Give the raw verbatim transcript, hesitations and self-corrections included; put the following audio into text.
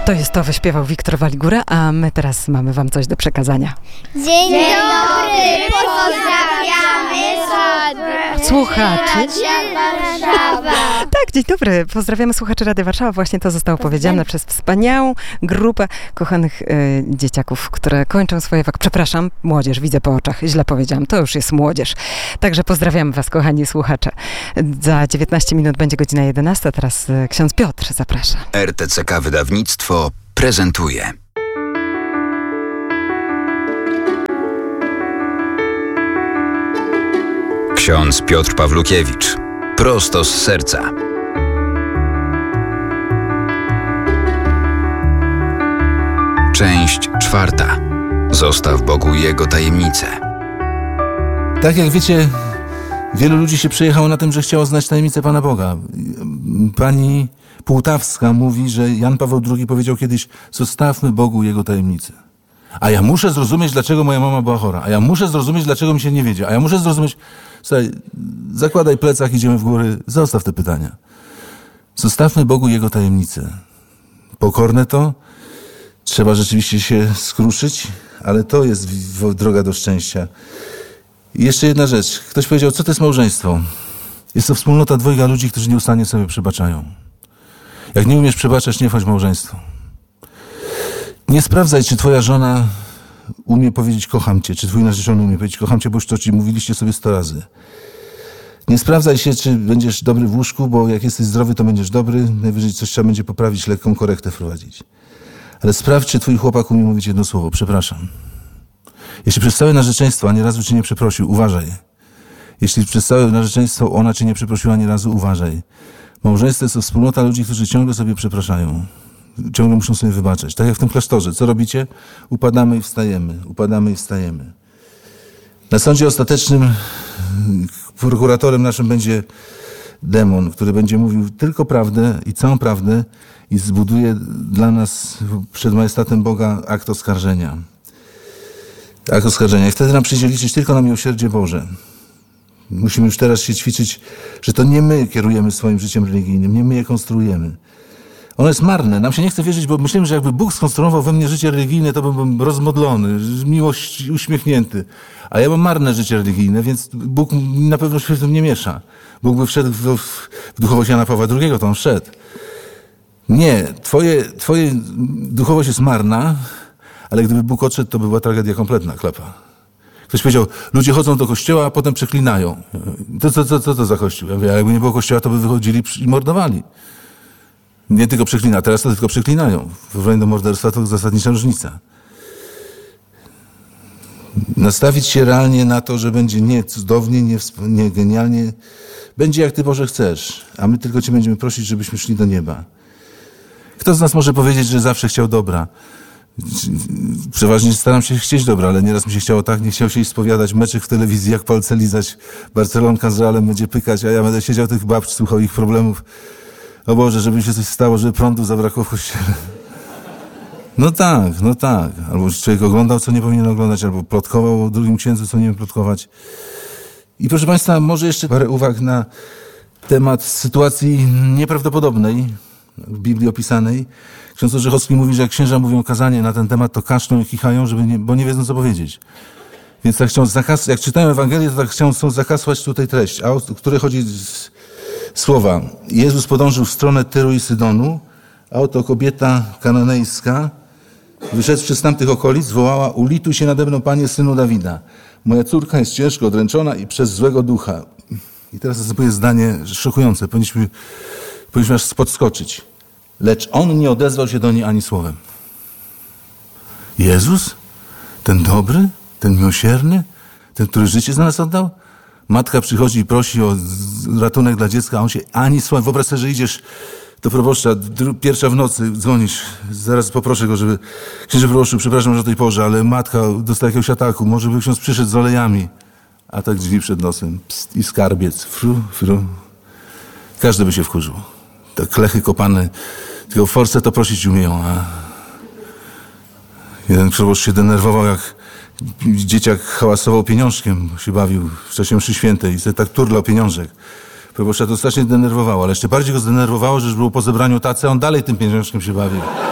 To jest to, wyśpiewał Wiktor Waligura, a my teraz mamy wam coś do przekazania. Dzień, Dzień dobry, pozdrawiamy słuchaczy Warszawa. Tak, dzień dobry, pozdrawiamy słuchaczy Radia Warszawa. Właśnie to zostało powiedziane przez wspaniałą grupę kochanych y, dzieciaków, które kończą swoje wak... Przepraszam, młodzież, widzę po oczach, źle powiedziałam, to już jest młodzież. Także pozdrawiamy was, kochani słuchacze. Za dziewiętnaście minut będzie godzina jedenasta, teraz y, ksiądz Piotr zaprasza. R T C K Wydawnictwo prezentuje. Ksiądz Piotr Pawlukiewicz. Prosto z serca. Część czwarta. Zostaw Bogu Jego tajemnicę. Tak jak wiecie, wielu ludzi się przejechało na tym, że chciało znać tajemnicę Pana Boga. Pani Półtawska mówi, że Jan Paweł drugi powiedział kiedyś: zostawmy Bogu Jego tajemnicę. A ja muszę zrozumieć, dlaczego moja mama była chora. A ja muszę zrozumieć, dlaczego mi się nie wiedzie. A ja muszę zrozumieć... Słuchaj, zakładaj plecak, idziemy w góry. Zostaw te pytania. Zostawmy Bogu Jego tajemnicę. Pokorne to. Trzeba rzeczywiście się skruszyć, ale to jest droga do szczęścia. I jeszcze jedna rzecz. Ktoś powiedział, co to jest małżeństwo? Jest to wspólnota dwojga ludzi, którzy nieustannie sobie przebaczają. Jak nie umiesz przebaczać, nie wchodź w małżeństwo. Nie sprawdzaj, czy twoja żona umie powiedzieć kocham cię, czy twój narzeczony umie powiedzieć kocham cię, bo już to ci mówiliście sobie sto razy. Nie sprawdzaj się, czy będziesz dobry w łóżku, bo jak jesteś zdrowy, to będziesz dobry. Najwyżej coś trzeba będzie poprawić, lekką korektę wprowadzić. Ale sprawdź, czy twój chłopak umie mówić jedno słowo: przepraszam. Jeśli przez całe narzeczeństwo ani razu cię nie przeprosił, uważaj. Jeśli przez całe narzeczeństwo ona cię nie przeprosiła ani razu, uważaj. Małżeństwo jest to wspólnota ludzi, którzy ciągle sobie przepraszają. Ciągle muszą sobie wybaczać. Tak jak w tym klasztorze. Co robicie? Upadamy i wstajemy. Upadamy i wstajemy. Na sądzie ostatecznym prokuratorem naszym będzie demon, który będzie mówił tylko prawdę i całą prawdę i zbuduje dla nas przed majestatem Boga akt oskarżenia. Akt oskarżenia. I wtedy nam przyjdzie liczyć tylko na miłosierdzie Boże. Musimy już teraz się ćwiczyć, że to nie my kierujemy swoim życiem religijnym, nie my je konstruujemy. Ono jest marne. Nam się nie chce wierzyć, bo myślimy, że jakby Bóg skonstruował we mnie życie religijne, to byłbym rozmodlony, miłość uśmiechnięty. A ja mam marne życie religijne, więc Bóg na pewno się w tym nie miesza. Bóg by wszedł w, w duchowość Jana Pawła drugiego, to on wszedł. Nie. Twoje, twoje duchowość jest marna, ale gdyby Bóg odszedł, to by była tragedia kompletna, klapa. Ktoś powiedział, ludzie chodzą do kościoła, a potem przeklinają. To co, co, co to za kościół? Ja mówię, a jakby nie było kościoła, to by wychodzili i mordowali. Nie tylko przeklina, teraz to tylko przeklinają. W porównaniu do morderstwa to zasadnicza różnica. Nastawić się realnie na to, że będzie nie cudownie, nie, nie genialnie. Będzie jak Ty, Boże, chcesz, a my tylko Cię będziemy prosić, żebyśmy szli do nieba. Kto z nas może powiedzieć, że zawsze chciał dobra? Przeważnie staram się chcieć dobra, ale nieraz mi się chciało tak, nie chciał się iść spowiadać meczek w telewizji, jak palce lizać. Barcelonka z Realem będzie pykać, a ja będę siedział tych babci, słuchał ich problemów. O Boże, żeby się coś stało, żeby prądu zabrakło w kościele. No tak, no tak. Albo człowiek oglądał, co nie powinien oglądać, albo plotkował o drugim księdzu, co nie powinien plotkować. I proszę Państwa, może jeszcze parę uwag na temat sytuacji nieprawdopodobnej, w Biblii opisanej. Ksiądz Orzechowski mówi, że jak księża mówią kazanie na ten temat, to kaszczą i kichają, żeby nie, bo nie wiedzą, co powiedzieć. Więc tak chcą zakas- jak czytają Ewangelię, to tak chcą, chcą zakasłać tutaj treść, a o której chodzi z słowa. Jezus podążył w stronę Tyru i Sydonu, a oto kobieta kananejska, wyszedłszy z tamtych okolic, wołała: ulituj się nade mną, Panie, Synu Dawida. Moja córka jest ciężko odręczona i przez złego ducha. I teraz następuje zdanie szokujące. Powinniśmy, powinniśmy aż podskoczyć. Lecz on nie odezwał się do niej ani słowem. Jezus? Ten dobry? Ten miłosierny? Ten, który życie za nas oddał? Matka przychodzi i prosi o ratunek dla dziecka, a on się ani słowem. Wyobraź sobie, że idziesz do proboszcza, pierwsza w nocy, dzwonisz, zaraz poproszę go, żeby... Księże proboszczu, przepraszam, że o tej porze, ale matka dostała jakiegoś ataku, może by ksiądz przyszedł z olejami. A tak drzwi przed nosem, pst, i skarbiec, fru, fru. Każdy by się wkurzył. Te klechy kopane, tylko w Force to prosić umieją, a... Jeden proboszcz się denerwował, jak dzieciak hałasował pieniążkiem, się bawił w czasie mszy świętej i sobie tak turlał pieniążek. Proboszcza to strasznie denerwowało, ale jeszcze bardziej go zdenerwowało, że już było po zebraniu tacy, a on dalej tym pieniążkiem się bawił.